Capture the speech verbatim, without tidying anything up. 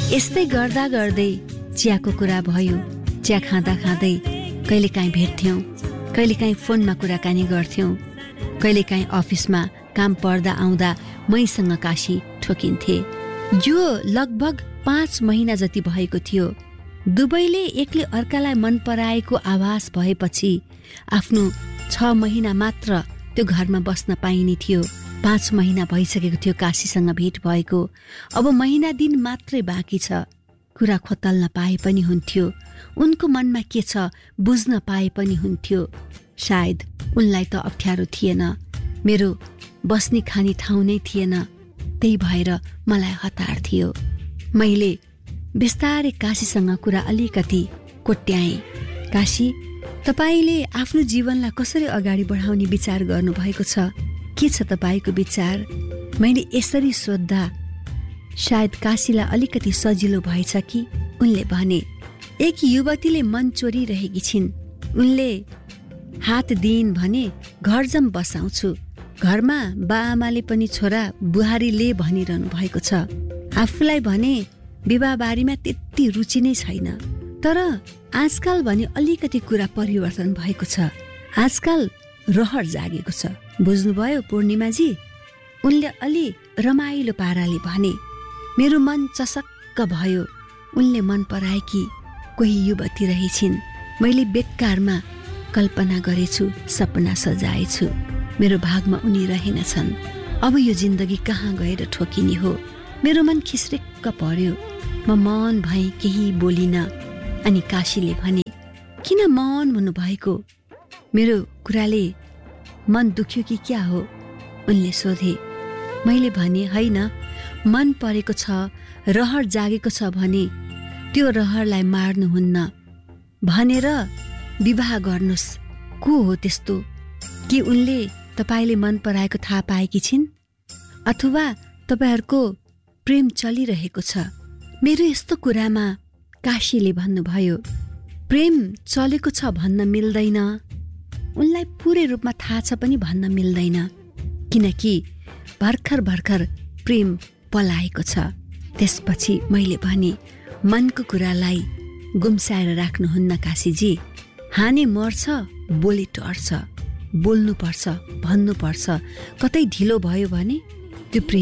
यस्तै गर्दा गर्दै चियाको कुरा भयो। चिया खाँदा खाँदै कहिलेकाहीँ भेट्थ्यौँ, कहिलेकाहीँ फोनमा कुराकानी गर्थ्यौँ, कहिलेकाहीँ अफिसमा काम पर्दा आउँदा मैसँग काशी ठोकिन्थे। यो लगभग पाँच महिना जति भएको थियो। दुवैले एकले अर्कालाई मन पराएको आभास भएपछि आफ्नो छ महिना मात्र त्यो घरमा बस्न पाइने थियो। पाँच महिना भइसकेको थियो काशीसँग भेट भएको। अब महिना दिन मात्रै बाँकी छ। कुरा खोतल्न पाए पनि हुन्थ्यो, उनको मनमा के छ बुझ्न पाए पनि हुन्थ्यो। सायद उनलाई त अप्ठ्यारो थिएन, मेरो बस्ने खाने ठाउँ नै थिएन, त्यही भएर मलाई हतार थियो। मैले बिस्तारै काशीसँग कुरा अलिकति कोट्याएँ। काशी, तपाईले आफ्नो जीवनलाई कसरी अगाडि बढाउने विचार गर्नुभएको छ? के छ तपाईको विचार? मैले यसरी सोद्धा सायद काशीलाई अलिकति सजिलो भएछ कि उनले भने, एक युवतीले मन चोरिरहेकी छिन्। उनले हात दिइन् भने घरजम बसाउँछु। घरमा बाआमाले पनि छोरा बुहारीले भनिरहनु भएको छ। आफूलाई भने विवाहबारीमा त्यति रुचि नै छैन, तर आजकल भने अलिकति कुरा परिवर्तन भएको छ। आजकल रहर जागेको छ, बुझ्नुभयो पूर्णिमाजी? उनले अलि रमाइलो पाराले भने। मेरो मन चसक्क भयो। उनले मन पराएकी कोही युवती रहेछिन्। मैले बेकारमा कल्पना गरेछु, सपना सजाएछु। मेरो भागमा उनी रहेनछन्। अब यो जिन्दगी कहाँ गएर ठोकिने हो? मेरो मन खिस्रेक्क पर्यो। म मौन भएँ, केही बोलिन। अनि काशीले भने, किन मौन हुनुभएको? मेरो कुराले मन दुख्यो कि क्या हो? उनले सोधे। मैले भने, होइन, मन परेको छ, रहर जागेको छ भने त्यो रहरलाई मार्नुहुन्न भनेर विवाह गर्नुस्। को हो त्यस्तो? कि उनले तपाईले मन पराएको थाहा पाएकी छिन्? अथवा तपाईहरूको प्रेम चलिरहेको छ? मेरो यस्तो कुरामा काशीले भन्नुभयो, प्रेम चलेको छ भन्न मिल्दैन। उनलाई पूरै रूपमा थाहा छ पनि भन्न मिल्दैन, किनकि भर्खर भर्खर प्रेम पलाएको छ। त्यसपछि मैले भने, मनको कुरालाई गुम्साएर राख्नुहुन्न काशीजी। हाने मर्छ, बोले टर्छ। बोल्नुपर्छ, भन्नुपर्छ। कतै ढिलो भयो भने त्यो प्रेम